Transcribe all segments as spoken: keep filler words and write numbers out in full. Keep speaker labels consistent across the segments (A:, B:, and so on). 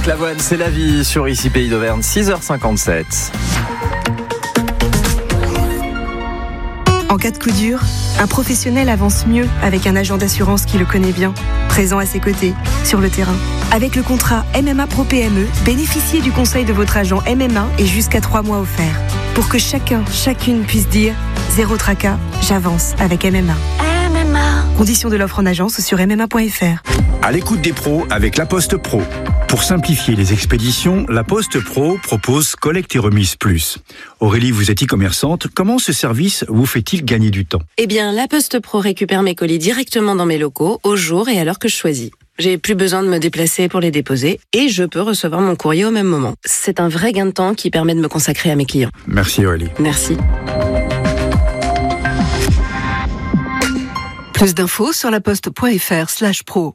A: Marc Lavoine, c'est la vie sur Ici Pays d'Auvergne, six heures cinquante-sept.
B: En cas de coup dur, un professionnel avance mieux avec un agent d'assurance qui le connaît bien, présent à ses côtés, sur le terrain. Avec le contrat M M A Pro P M E, bénéficiez du conseil de votre agent M M A et jusqu'à trois mois offerts. Pour que chacun, chacune puisse dire « Zéro tracas, j'avance avec M M A ». M M A. Conditions de l'offre en agence sur m m a point f r.
C: À l'écoute des pros avec La Poste Pro. Pour simplifier les expéditions, La Poste Pro propose Collecte et Remise Plus. Aurélie, vous êtes e-commerçante. Comment ce service vous fait-il gagner du temps ?
D: Eh bien, La Poste Pro récupère mes colis directement dans mes locaux, au jour et à l'heure que je choisis. J'ai plus besoin de me déplacer pour les déposer et je peux recevoir mon courrier au même moment. C'est un vrai gain de temps qui permet de me consacrer à mes clients.
C: Merci Aurélie.
D: Merci.
B: Plus d'infos sur laposte.fr slash pro.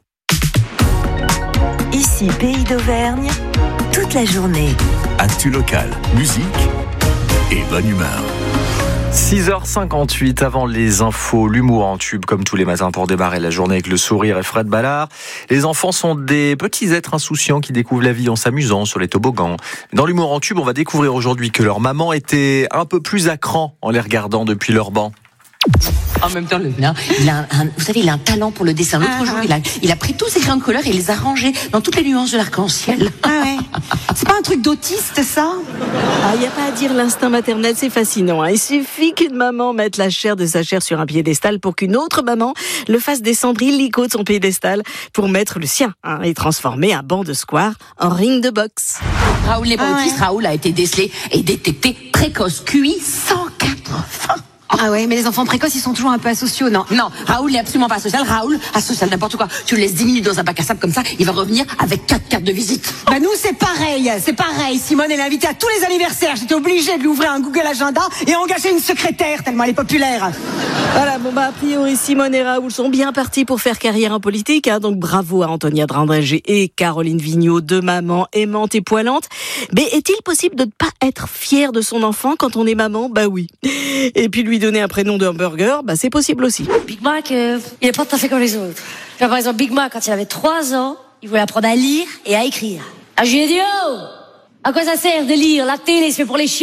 E: Ici Pays d'Auvergne, toute la journée.
F: Actu locale, musique et bonne humeur.
A: six heures cinquante-huit, avant les infos, l'humour en tube comme tous les matins pour démarrer la journée avec le sourire et Fred Ballard. Les enfants sont des petits êtres insouciants qui découvrent la vie en s'amusant sur les toboggans. Dans l'humour en tube, on va découvrir aujourd'hui que leur maman était un peu plus à cran en les regardant depuis leur banc.
G: En même temps, le nain, il a un, un, vous savez, il a un talent pour le dessin. L'autre ah, jour, il a, il a pris tous ses crayons de couleur et il les a rangés dans toutes les nuances de l'arc-en-ciel.
H: Ah ouais. C'est pas un truc d'autiste, ça ?
B: Ah, il n'y a pas à dire, l'instinct maternel, c'est fascinant. Hein. Il suffit qu'une maman mette la chair de sa chair sur un piédestal pour qu'une autre maman le fasse descendre illico de son piédestal pour mettre le sien hein, et transformer un banc de square en ring de boxe.
G: Raoul n'est pas
H: ah,
G: autiste. Ouais. Raoul a été décelé et détecté précoce. Q I cent quatre-vingts.
H: Ah ouais, mais les enfants précoces, ils sont toujours un peu asociaux, non ?
G: Non, Raoul n'est absolument pas asocial. Raoul, asocial, n'importe quoi. Tu le laisses dix minutes dans un bac à sable comme ça, il va revenir avec quatre cartes de visite.
H: Bah nous, c'est pareil, c'est pareil. Simone, elle est invitée à tous les anniversaires. J'étais obligée de lui ouvrir un Google Agenda et engager une secrétaire, tellement elle est populaire.
B: Voilà, bon bah a priori, Simone et Raoul sont bien partis pour faire carrière en politique. Hein, donc bravo à Antonia Drandrégé et Caroline Vigneault, deux mamans aimantes et poilantes. Mais est-il possible de ne pas être fier de son enfant quand on est maman ? Bah oui. Et puis lui donner un prénom de hamburger, bah c'est possible aussi.
I: Big Mac, euh, il est pas tout à fait comme les autres. Tu vois, par exemple, Big Mac, quand il avait trois ans, il voulait apprendre à lire et à écrire. Ah, je lui ai dit, oh, à quoi ça sert de lire ? La télé, c'est pour les chiens ?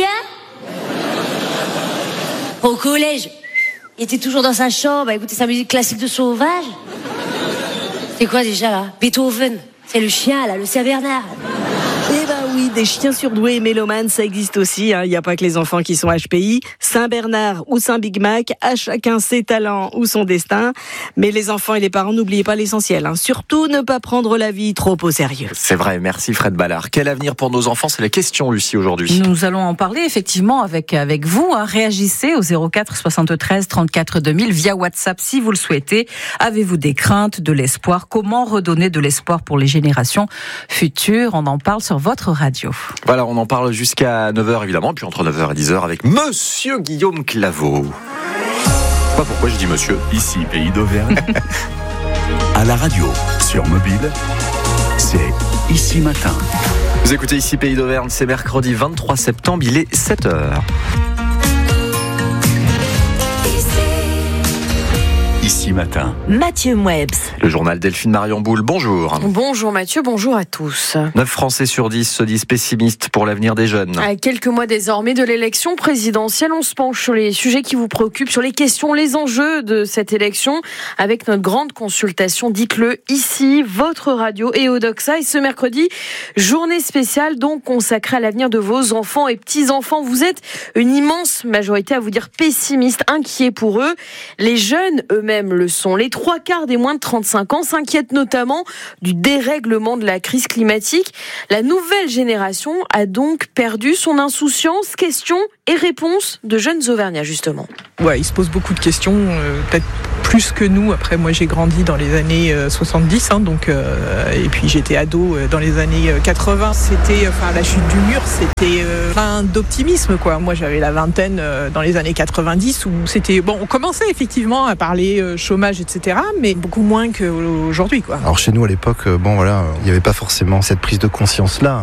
I: Au collège, il était toujours dans sa chambre à écouter sa musique classique de sauvage. C'est quoi déjà, là ? Beethoven. C'est le chien, là, le Saint-Bernard.
B: Eh ben oui, des chiens surdoués et mélomanes, ça existe aussi. Il hein. n'y a pas que les enfants qui sont H P I. Saint-Bernard ou Saint-Big Mac, à chacun ses talents ou son destin. Mais les enfants et les parents, n'oubliez pas l'essentiel. Hein. Surtout ne pas prendre la vie trop au sérieux.
A: C'est vrai, merci Fred Ballard. Quel avenir pour nos enfants ? C'est la question, Lucie, aujourd'hui.
J: Nous allons en parler effectivement avec, avec vous. Hein. Réagissez au zéro quatre soixante-treize trente-quatre deux mille via WhatsApp si vous le souhaitez. Avez-vous des craintes, de l'espoir ? Comment redonner de l'espoir pour les générations futures ? On en parle sur votre radio.
A: Voilà, on en parle jusqu'à neuf heures évidemment, puis entre neuf heures et dix heures avec Monsieur Guillaume Claveau. Pas pourquoi je dis monsieur.
F: Ici, Pays d'Auvergne. À la radio, sur mobile, c'est Ici Matin.
A: Vous écoutez Ici Pays d'Auvergne, c'est mercredi vingt-trois septembre, il est sept heures.
F: Ici Matin.
E: Mathieu Mouebs.
A: Le journal Delphine Marion Boule, bonjour.
K: Bonjour Mathieu, bonjour à tous.
A: neuf Français sur dix se disent pessimistes pour l'avenir des jeunes.
K: À quelques mois désormais de l'élection présidentielle, on se penche sur les sujets qui vous préoccupent, sur les questions, les enjeux de cette élection, avec notre grande consultation, dites-le ici, votre radio et Odoxa. Et ce mercredi, journée spéciale donc consacrée à l'avenir de vos enfants et petits-enfants. Vous êtes une immense majorité à vous dire pessimistes, inquiets pour eux. Les jeunes eux-mêmes le sont. Les trois quarts des moins de trente-cinq ans s'inquiètent notamment du dérèglement de la crise climatique. La nouvelle génération a donc perdu son insouciance. Questions et réponses de jeunes Auvergnats, justement.
L: Ouais, ils se posent beaucoup de questions, euh, peut-être plus que nous. Après, moi, j'ai grandi dans les années euh, soixante-dix, hein, donc, euh, et puis j'étais ado euh, dans les années euh, quatre-vingts. C'était, enfin, la chute du mur, c'était euh, plein d'optimisme, quoi. Moi, j'avais la vingtaine euh, dans les années quatre-vingt-dix, où c'était, bon, on commençait effectivement à parler euh, chômage, et cetera, mais beaucoup moins qu'aujourd'hui, quoi.
M: Alors chez nous, à l'époque, euh, bon, voilà, il n'y avait pas forcément cette prise de conscience-là.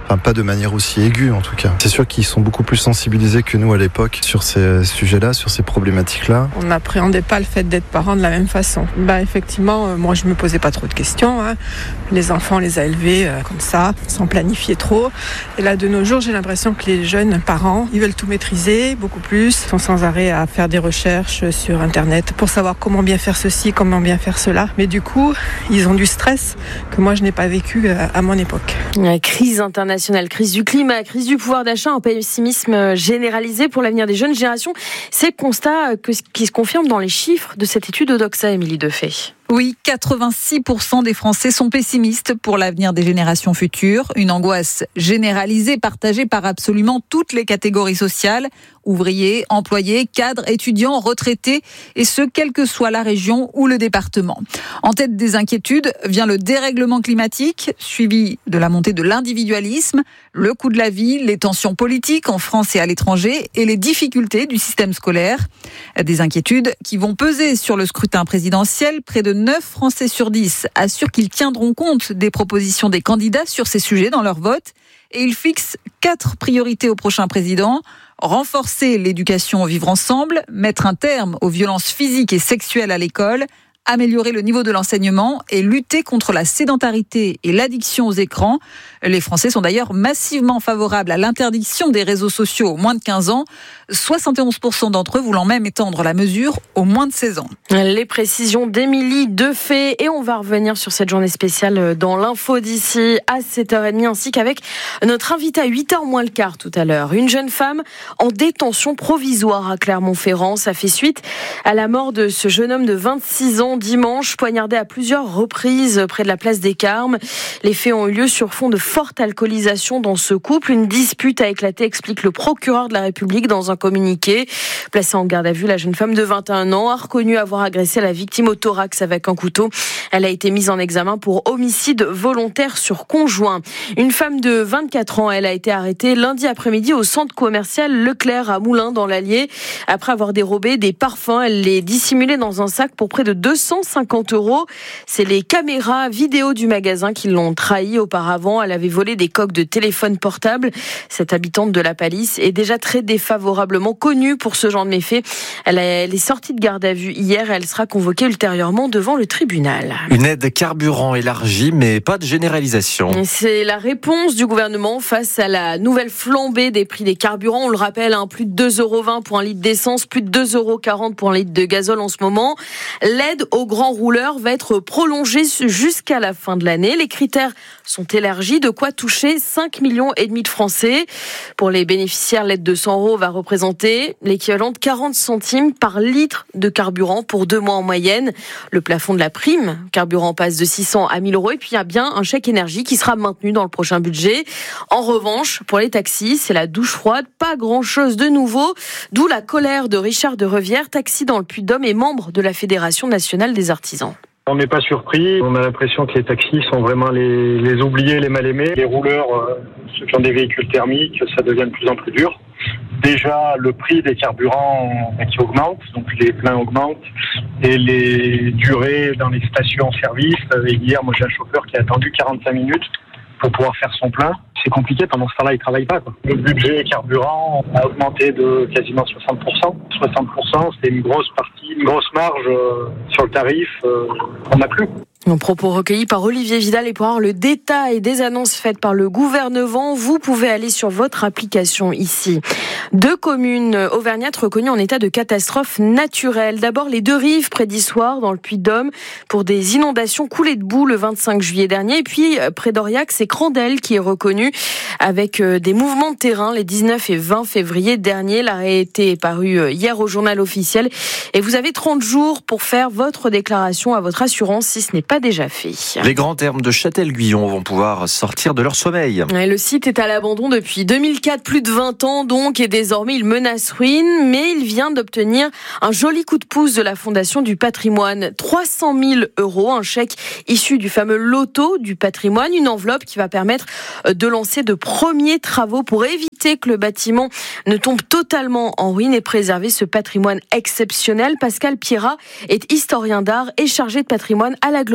M: Enfin, pas de manière aussi aiguë en tout cas. C'est sûr qu'ils sont beaucoup plus sensibilisés que nous à l'époque sur ces sujets-là, sur ces problématiques-là.
L: On n'appréhendait pas le fait d'être parent de la même façon. Bah effectivement, euh, moi je me posais pas trop de questions. Hein. Les enfants, on les a élevés euh, comme ça, sans planifier trop. Et là, de nos jours, j'ai l'impression que les jeunes parents, ils veulent tout maîtriser, beaucoup plus. Ils sont sans arrêt à faire des recherches sur Internet pour savoir comment bien faire ceci, comment bien faire cela. Mais du coup, ils ont du stress que moi je n'ai pas vécu à mon époque.
K: La crise internationale, crise du climat, crise du pouvoir d'achat, un pessimisme généralisé pour l'avenir des jeunes générations. C'est le constat que, qui se confirme dans les chiffres de cette étude Odoxa, Émilie Defay.
J: Oui, quatre-vingt-six pour cent des Français sont pessimistes pour l'avenir des générations futures. Une angoisse généralisée, partagée par absolument toutes les catégories sociales. Ouvriers, employés, cadres, étudiants, retraités, et ce, quelle que soit la région ou le département. En tête des inquiétudes vient le dérèglement climatique, suivi de la montée de l'individualisme, le coût de la vie, les tensions politiques en France et à l'étranger, et les difficultés du système scolaire. Des inquiétudes qui vont peser sur le scrutin présidentiel. Près de neuf Français sur dix assurent qu'ils tiendront compte des propositions des candidats sur ces sujets dans leur vote. Et ils fixent quatre priorités au prochain président. Renforcer l'éducation au vivre ensemble, mettre un terme aux violences physiques et sexuelles à l'école, améliorer le niveau de l'enseignement et lutter contre la sédentarité et l'addiction aux écrans. Les Français sont d'ailleurs massivement favorables à l'interdiction des réseaux sociaux aux moins de quinze ans, soixante et onze pour cent d'entre eux voulant même étendre la mesure aux moins de seize ans.
K: Les précisions d'Émilie Defay, et on va revenir sur cette journée spéciale dans l'info d'ici à sept heures trente, ainsi qu'avec notre invité à huit heures moins le quart tout à l'heure. Une jeune femme en détention provisoire à Clermont-Ferrand. Ça fait suite à la mort de ce jeune homme de vingt-six ans dimanche, poignardé à plusieurs reprises près de la place des Carmes. Les faits ont eu lieu sur fond de forte alcoolisation dans ce couple. Une dispute a éclaté, explique le procureur de la République dans un communiqué. Placée en garde à vue, la jeune femme de vingt et un ans a reconnu avoir agressé la victime au thorax avec un couteau. Elle a été mise en examen pour homicide volontaire sur conjoint. Une femme de vingt-quatre ans, elle a été arrêtée lundi après-midi au centre commercial Leclerc à Moulins dans l'Allier. Après avoir dérobé des parfums, elle les dissimulait dans un sac pour près de deux cent cinquante euros. C'est les caméras vidéo du magasin qui l'ont trahi auparavant. Elle avait volé des coques de téléphone portable. Cette habitante de la Palisse est déjà très défavorablement connue pour ce genre de méfaits. Elle est sortie de garde à vue hier et elle sera convoquée ultérieurement devant le tribunal.
A: Une aide carburant élargie, mais pas de généralisation.
K: C'est la réponse du gouvernement face à la nouvelle flambée des prix des carburants. On le rappelle, hein, plus de deux euros vingt pour un litre d'essence, plus de deux euros quarante pour un litre de gazole en ce moment. L'aide aux grands rouleurs va être prolongée jusqu'à la fin de l'année. Les critères sont élargis, de quoi toucher cinq millions et demi de Français. Pour les bénéficiaires, l'aide de cent euros va représenter l'équivalent de quarante centimes par litre de carburant pour deux mois en moyenne. Le plafond de la prime carburant passe de six cents à mille euros et puis il y a bien un chèque énergie qui sera maintenu dans le prochain budget. En revanche, pour les taxis, c'est la douche froide, pas grand-chose de nouveau, d'où la colère de Richard de Revière, taxi dans le Puy-de-Dôme et membre de la Fédération nationale des artisans.
N: On n'est pas surpris, on a l'impression que les taxis sont vraiment les, les oubliés, les mal-aimés. Les rouleurs, euh, ceux qui ont des véhicules thermiques, ça devient de plus en plus dur. Déjà, le prix des carburants qui augmente, donc les pleins augmentent, et les durées dans les stations-service. Hier, moi j'ai un chauffeur qui a attendu quarante-cinq minutes pour pouvoir faire son plein. C'est compliqué, pendant ce temps-là, il ne travaille pas, quoi. Le budget carburant a augmenté de quasiment soixante pour cent. soixante pour cent, c'est une grosse partie, une grosse marge euh, sur le tarif euh, qu'on n'a plus.
K: Un propos recueillis par Olivier Vidal, et pour avoir le détail des annonces faites par le gouvernement, vous pouvez aller sur votre application ici. Deux communes auvergnates reconnues en état de catastrophe naturelle. D'abord, les Deux Rives près d'Issoire, dans le Puy-de-Dôme, pour des inondations coulées de boue le vingt-cinq juillet dernier. Et puis, près d'Aurillac, c'est Crandelles qui est reconnu avec des mouvements de terrain les dix-neuf et vingt février dernier. L'arrêt était paru hier au journal officiel. Et vous avez trente jours pour faire votre déclaration à votre assurance si ce n'est pas déjà fait.
A: Les grands thermes de Châtel-Guyon vont pouvoir sortir de leur sommeil.
K: Le site est à l'abandon depuis deux mille quatre, plus de vingt ans donc, et désormais il menace ruine, mais il vient d'obtenir un joli coup de pouce de la Fondation du patrimoine. trois cent mille euros, un chèque issu du fameux loto du patrimoine, une enveloppe qui va permettre de lancer de premiers travaux pour éviter que le bâtiment ne tombe totalement en ruine et préserver ce patrimoine exceptionnel. Pascal Pierrat est historien d'art et chargé de patrimoine à l'agglomération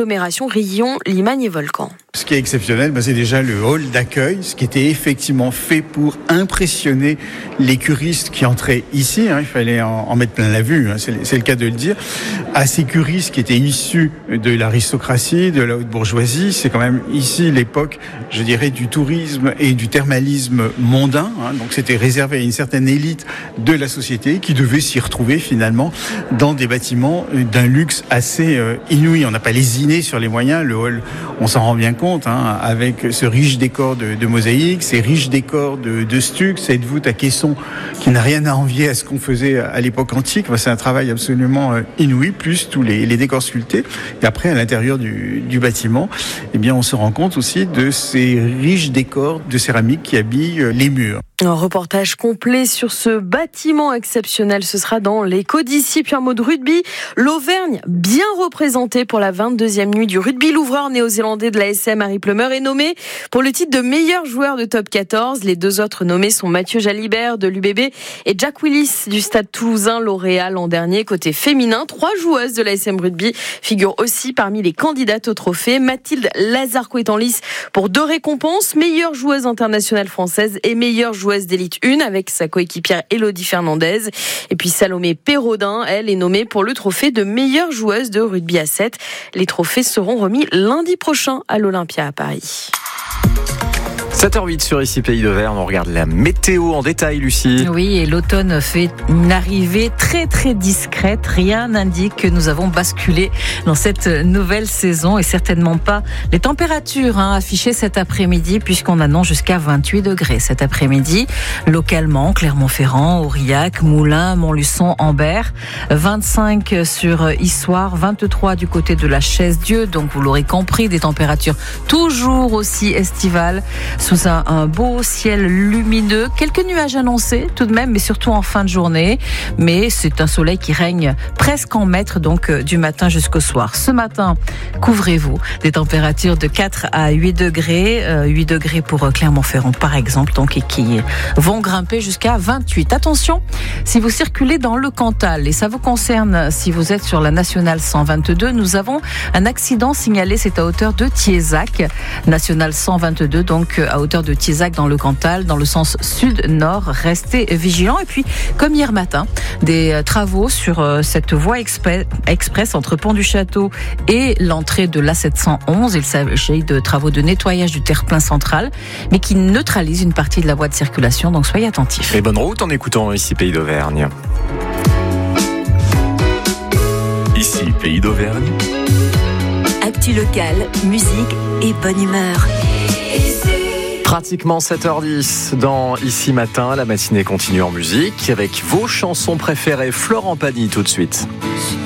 K: l'agglomération Rion, Limagne et Volcan.
O: Ce qui est exceptionnel, bah, c'est déjà le hall d'accueil, ce qui était effectivement fait pour impressionner les curistes qui entraient ici. Hein, il fallait en, en mettre plein la vue, hein, c'est, c'est le cas de le dire. À ces curistes qui étaient issus de l'aristocratie, de la haute bourgeoisie, c'est quand même ici l'époque, je dirais, du tourisme et du thermalisme mondain. Hein, donc c'était réservé à une certaine élite de la société qui devait s'y retrouver finalement dans des bâtiments d'un luxe assez euh, inouï. On n'a pas lésiné sur les moyens. Le hall, on s'en rend bien compte. Hein, avec ce riche décor de, de mosaïques, ces riches décors de, de stucs, cette voûte à caissons qui n'a rien à envier à ce qu'on faisait à l'époque antique. Enfin, c'est un travail absolument euh, inouï, plus tous les, les décors sculptés. Et après, à l'intérieur du, du bâtiment, eh bien, on se rend compte aussi de ces riches décors de céramique qui habillent euh, les murs.
K: Un reportage complet sur ce bâtiment exceptionnel, ce sera dans l'écho d'ici. Puis un mot de rugby. L'Auvergne, bien représentée pour la vingt-deuxième nuit du rugby. L'ouvreur néo-zélandais de l'A S M, Harry Plummer, est nommé pour le titre de meilleur joueur de top quatorze. Les deux autres nommés sont Mathieu Jalibert de l'U B B et Jack Willis du Stade Toulousain, lauréat l'an dernier. Côté féminin, trois joueuses de l'A S M Rugby figurent aussi parmi les candidates au trophée. Mathilde Lazarco est en lice pour deux récompenses, meilleure joueuse internationale française et meilleure joueuse d'élite un avec sa coéquipière Elodie Fernandez. Et puis Salomé Pérodin, elle, est nommée pour le trophée de meilleure joueuse de rugby à sept. Les trophées seront remis lundi prochain à l'Olympia à Paris.
A: sept heures huit sur Ici Pays d'Auvergne, on regarde la météo en détail, Lucie.
J: Oui, et l'automne fait une arrivée très très discrète. Rien n'indique que nous avons basculé dans cette nouvelle saison et certainement pas les températures hein, affichées cet après-midi puisqu'on annonce jusqu'à vingt-huit degrés cet après-midi. Localement, Clermont-Ferrand, Aurillac, Moulins, Montluçon, Ambert. vingt-cinq sur Issoire, vingt-trois du côté de la Chaise-Dieu. Donc vous l'aurez compris, des températures toujours aussi estivales. Sous un, un beau ciel lumineux, quelques nuages annoncés tout de même, mais surtout en fin de journée. Mais c'est un soleil qui règne presque en maître, donc du matin jusqu'au soir. Ce matin, couvrez-vous, des températures de quatre à huit degrés, euh, huit degrés pour Clermont-Ferrand par exemple, donc et qui vont grimper jusqu'à vingt-huit. Attention, si vous circulez dans le Cantal, et ça vous concerne si vous êtes sur la nationale cent vingt-deux, nous avons un accident signalé, c'est à hauteur de Thiézac, nationale cent vingt-deux, donc à hauteur de Thiézac dans le Cantal, dans le sens sud-nord. Restez vigilants. Et puis, comme hier matin, des travaux sur cette voie express entre Pont du Château et l'entrée de l'A sept cent onze. Il s'agit de travaux de nettoyage du terre-plein central, mais qui neutralisent une partie de la voie de circulation. Donc, soyez attentifs.
A: Et bonne route en écoutant Ici Pays d'Auvergne.
F: Ici Pays d'Auvergne.
E: Actu locale, musique et bonne humeur.
A: Pratiquement sept heures dix dans Ici Matin. La matinée continue en musique avec vos chansons préférées. Florent Pagny tout de suite.